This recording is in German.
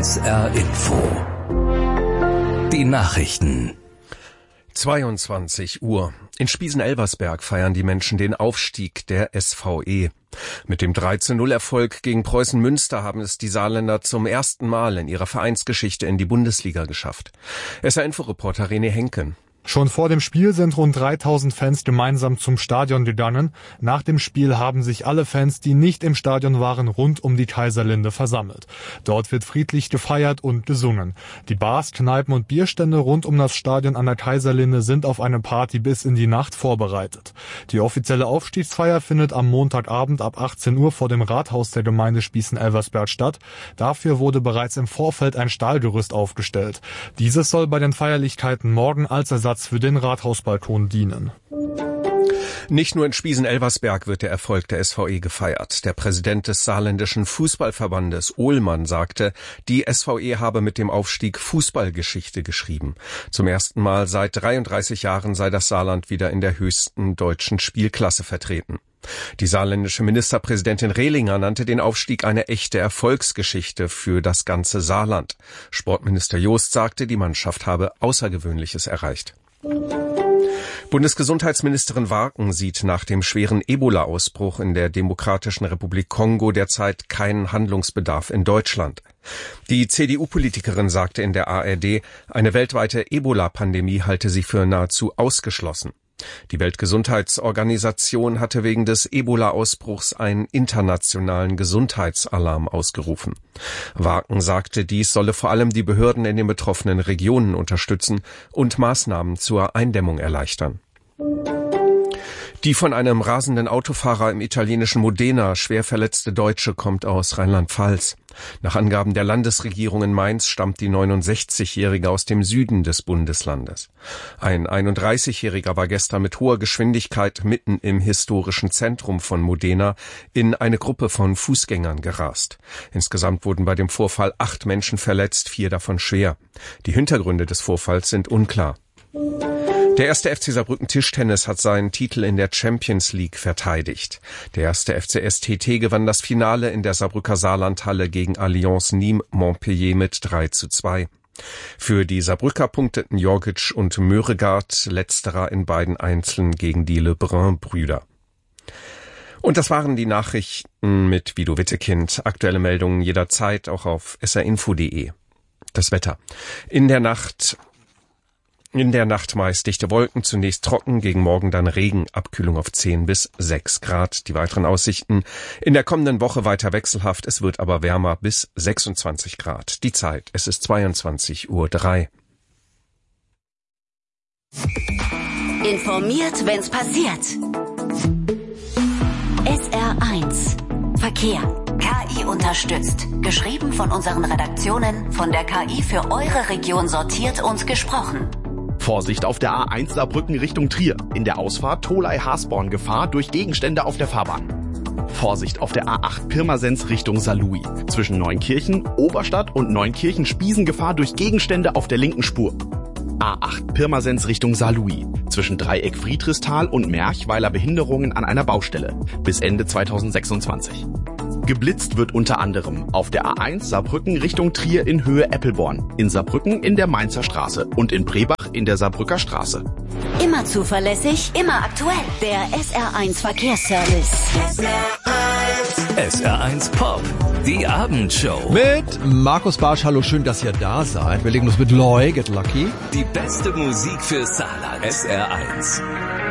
SR Info. Die Nachrichten. 22 Uhr. In Spiesen-Elversberg feiern die Menschen den Aufstieg der SVE. Mit dem 3:0-Erfolg gegen Preußen Münster haben es die Saarländer zum ersten Mal in ihrer Vereinsgeschichte in die Bundesliga geschafft. SR-Info-Reporter René Henken. Schon vor dem Spiel sind rund 3000 Fans gemeinsam zum Stadion gegangen. Nach dem Spiel haben sich alle Fans, die nicht im Stadion waren, rund um die Kaiserlinde versammelt. Dort wird friedlich gefeiert und gesungen. Die Bars, Kneipen und Bierstände rund um das Stadion an der Kaiserlinde sind auf eine Party bis in die Nacht vorbereitet. Die offizielle Aufstiegsfeier findet am Montagabend ab 18 Uhr vor dem Rathaus der Gemeinde Spiesen-Elversberg statt. Dafür wurde bereits im Vorfeld ein Stahlgerüst aufgestellt. Dieses soll bei den Feierlichkeiten morgen als Ersatz für den Rathausbalkon dienen. Nicht nur in Spiesen-Elversberg wird der Erfolg der SVE gefeiert. Der Präsident des saarländischen Fußballverbandes, Ohlmann, sagte, die SVE habe mit dem Aufstieg Fußballgeschichte geschrieben. Zum ersten Mal seit 33 Jahren sei das Saarland wieder in der höchsten deutschen Spielklasse vertreten. Die saarländische Ministerpräsidentin Rehlinger nannte den Aufstieg eine echte Erfolgsgeschichte für das ganze Saarland. Sportminister Jost sagte, die Mannschaft habe Außergewöhnliches erreicht. Bundesgesundheitsministerin Warken sieht nach dem schweren Ebola-Ausbruch in der Demokratischen Republik Kongo derzeit keinen Handlungsbedarf in Deutschland. Die CDU-Politikerin sagte in der ARD, eine weltweite Ebola-Pandemie halte sie für nahezu ausgeschlossen. Die Weltgesundheitsorganisation hatte wegen des Ebola-Ausbruchs einen internationalen Gesundheitsalarm ausgerufen. Warken sagte, dies solle vor allem die Behörden in den betroffenen Regionen unterstützen und Maßnahmen zur Eindämmung erleichtern. Die von einem rasenden Autofahrer im italienischen Modena schwer verletzte Deutsche kommt aus Rheinland-Pfalz. Nach Angaben der Landesregierung in Mainz stammt die 69-Jährige aus dem Süden des Bundeslandes. Ein 31-Jähriger war gestern mit hoher Geschwindigkeit mitten im historischen Zentrum von Modena in eine Gruppe von Fußgängern gerast. Insgesamt wurden bei dem Vorfall 8 Menschen verletzt, 4 davon schwer. Die Hintergründe des Vorfalls sind unklar. Der 1. FC Saarbrücken Tischtennis hat seinen Titel in der Champions League verteidigt. Der 1. FC STT gewann das Finale in der Saarbrücker Saarlandhalle gegen Allianz Nîmes Montpellier mit 3:2. Für die Saarbrücker punkteten Jorgic und Möregard, letzterer in beiden Einzeln gegen die Lebrun-Brüder. Und das waren die Nachrichten mit Guido Wittekind. Aktuelle Meldungen jederzeit auch auf srinfo.de. Das Wetter. In der Nacht meist dichte Wolken, zunächst trocken, gegen Morgen dann Regen, Abkühlung auf 10 bis 6 Grad. Die weiteren Aussichten in der kommenden Woche weiter wechselhaft, es wird aber wärmer bis 26 Grad. Die Zeit, es ist 22:03 Uhr. Informiert, wenn's passiert. SR1 Verkehr. KI unterstützt. Geschrieben von unseren Redaktionen, von der KI für eure Region sortiert und gesprochen. Vorsicht auf der A1 Saarbrücken Richtung Trier. In der Ausfahrt Tholey-Hasborn Gefahr durch Gegenstände auf der Fahrbahn. Vorsicht auf der A8 Pirmasens Richtung Saarlouis. Zwischen Neunkirchen, Oberstadt und Neunkirchen-Spiesen Gefahr durch Gegenstände auf der linken Spur. A8 Pirmasens Richtung Saarlouis. Zwischen Dreieck Friedrichsthal und Merchweiler Behinderungen an einer Baustelle. Bis Ende 2026. Geblitzt wird unter anderem auf der A1 Saarbrücken Richtung Trier in Höhe Eppelborn, in Saarbrücken in der Mainzer Straße und in Brebach in der Saarbrücker Straße. Immer zuverlässig, immer aktuell. Der SR1 Verkehrsservice. SR1 Pop, die Abendshow. Mit Markus Bartsch, hallo, schön, dass ihr da seid. Wir legen uns mit Loy, Get Lucky. Die beste Musik für Saarland. SR1.